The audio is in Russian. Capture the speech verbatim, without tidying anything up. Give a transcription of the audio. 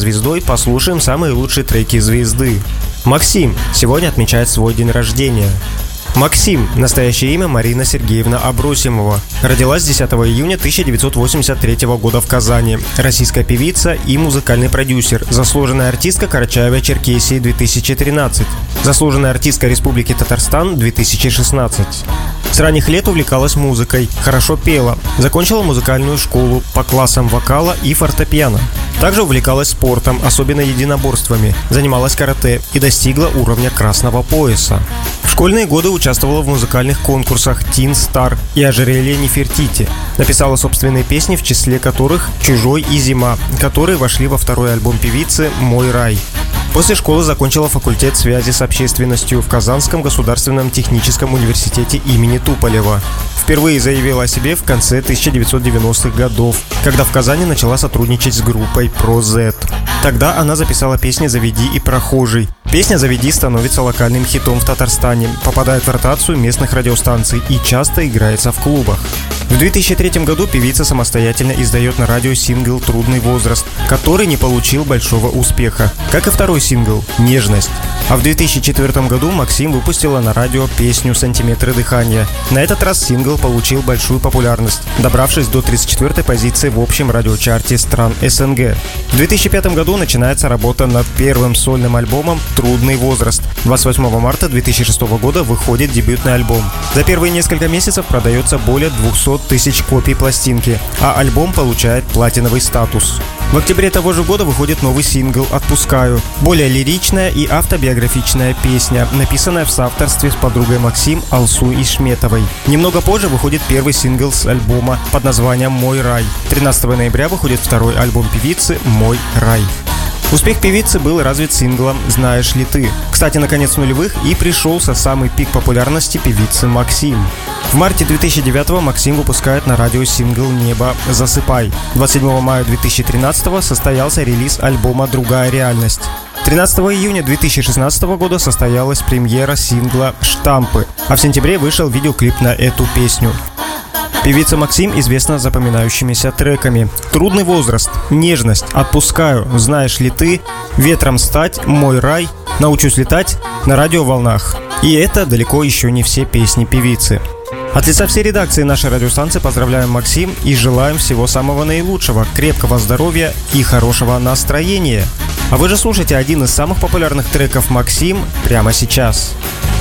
звездой, послушаем самые лучшие треки звезды. Максим сегодня отмечает свой день рождения. Максим. Настоящее имя Марина Сергеевна Абросимова. Родилась десятого июня тысяча девятьсот восемьдесят третьего года в Казани. Российская певица и музыкальный продюсер. Заслуженная артистка Карачаево-Черкесии две тысячи тринадцать. Заслуженная артистка Республики Татарстан две тысячи шестнадцать. С ранних лет увлекалась музыкой, хорошо пела. Закончила музыкальную школу по классам вокала и фортепиано. Также увлекалась спортом, особенно единоборствами. Занималась карате и достигла уровня красного пояса. В школьные годы участвовала в музыкальных конкурсах Teen Star и Ожерелье Нефертити. Написала собственные песни, в числе которых «Чужой» и «Зима», которые вошли во второй альбом певицы «Мой рай». После школы закончила факультет связи с общественностью в Казанском государственном техническом университете имени Туполева. Впервые заявила о себе в конце тысяча девятьсот девяностых годов, когда в Казани начала сотрудничать с группой Про Зет. Тогда она записала песни «Заведи» и «Прохожий». Песня «Заведи» становится локальным хитом в Татарстане, попадает в ротацию местных радиостанций и часто играется в клубах. В две тысячи третьем году певица самостоятельно издает на радио сингл «Трудный возраст», который не получил большого успеха, как и второй сингл «Нежность». А в две тысячи четвёртом году Максим выпустила на радио песню «Сантиметры дыхания». На этот раз сингл получил большую популярность, добравшись до тридцать четвёртой позиции в общем радиочарте стран СНГ. В две тысячи пятом году начинается работа над первым сольным альбомом «Трудный возраст». двадцать восьмого марта две тысячи шестого года выходит дебютный альбом. За первые несколько месяцев продается более двухсот тысяч копий пластинки, а альбом получает платиновый статус. В октябре того же года выходит новый сингл «Отпускаю». Более лиричная и автобиографичная песня, написанная в соавторстве с подругой Максим Алсу Ишметовой. Немного позже выходит первый сингл с альбома под названием «Мой рай». тринадцатого ноября выходит второй альбом певицы «Мой рай». Успех певицы был развит синглом «Знаешь ли ты?». Кстати, на конец нулевых и пришелся самый пик популярности певицы Максим. В марте две тысячи девятого Максим выпускает на радио сингл «Небо, засыпай». двадцать седьмого мая две тысячи тринадцатого состоялся релиз альбома «Другая реальность». тринадцатого июня две тысячи шестнадцатого года состоялась премьера сингла «Штампы», а в сентябре вышел видеоклип на эту песню. Певица Максим известна запоминающимися треками «Трудный возраст», «Нежность», «Отпускаю», «Знаешь ли ты?», «Ветром стать», «Мой рай», «Научусь летать», «На радиоволнах». И это далеко еще не все песни певицы. От лица всей редакции нашей радиостанции поздравляем Максим и желаем всего самого наилучшего, крепкого здоровья и хорошего настроения. А вы же слушайте один из самых популярных треков Максим прямо сейчас.